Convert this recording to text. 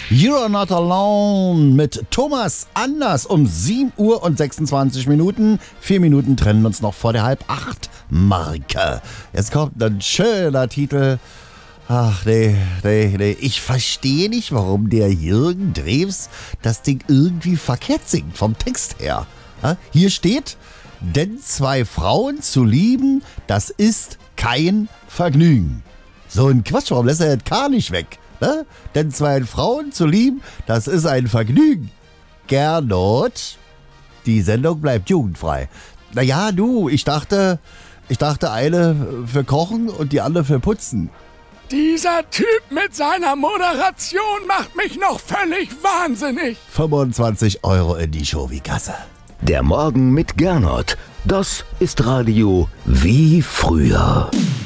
You're Not Alone mit Thomas Anders um 7 Uhr und 26 Minuten. 4 Minuten trennen uns noch vor der 7:30-Marke. Jetzt kommt ein schöner Titel. Ach, nee. Ich verstehe nicht, warum der Jürgen Drews das Ding irgendwie verkehrt singt, vom Text her. Hier steht, denn 2 Frauen zu lieben, das ist kein Vergnügen. So ein Quatsch, warum lässt er das K nicht weg? Ne? Denn 2 Frauen zu lieben, das ist ein Vergnügen. Gernot, die Sendung bleibt jugendfrei. Naja, du, ich dachte eine für Kochen und die andere für Putzen. Dieser Typ mit seiner Moderation macht mich noch völlig wahnsinnig. 25 € in die Shovi-Kasse. Der Morgen mit Gernot. Das ist Radio wie früher.